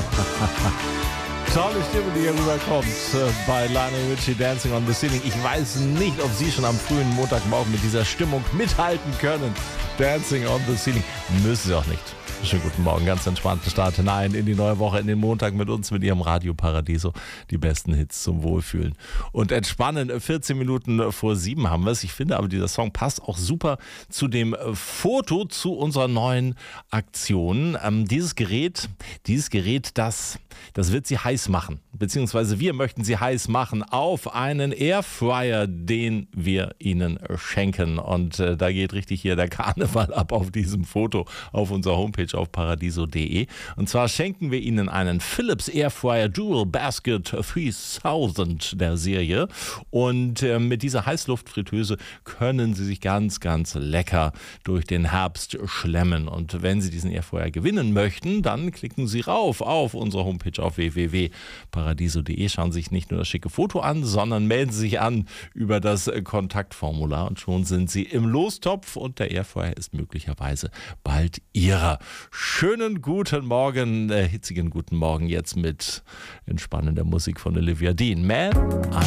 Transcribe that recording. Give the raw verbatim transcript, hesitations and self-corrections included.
Tolle Stimme, die hier rüberkommt äh, bei Lionel Richie, Dancing on the Ceiling. Ich weiß nicht, ob Sie schon am frühen Montagmorgen mit dieser Stimmung mithalten können. Dancing on the Ceiling. Müssen Sie auch nicht. Schönen guten Morgen, ganz entspannten Start hinein in die neue Woche, in den Montag mit uns, mit Ihrem Radio Paradiso. Die besten Hits zum Wohlfühlen und Entspannen. vierzehn Minuten vor sieben haben wir es. Ich finde aber, dieser Song passt auch super zu dem Foto, zu unserer neuen Aktion. Ähm, dieses Gerät, dieses Gerät, das, das wird Sie heiß machen. Beziehungsweise wir möchten Sie heiß machen auf einen Airfryer, den wir Ihnen schenken. Und äh, da geht richtig hier der Karneval ab auf diesem Foto auf unserer Homepage auf paradiso punkt de. Und zwar schenken wir Ihnen einen Philips Airfryer Dual Basket dreitausend der Serie. Und äh, mit dieser Heißluftfritteuse können Sie sich ganz, ganz lecker durch den Herbst schlemmen. Und wenn Sie diesen Airfryer gewinnen möchten, dann klicken Sie rauf auf unsere Homepage auf w w w punkt paradiso punkt de. Schauen Sie sich nicht nur das schicke Foto an, sondern melden Sie sich an über das Kontaktformular. Und schon sind Sie im Lostopf und der Airfryer ist möglicherweise bald Ihrer. Schönen guten Morgen, äh, hitzigen guten Morgen jetzt mit entspannender Musik von Olivia Dean. Man,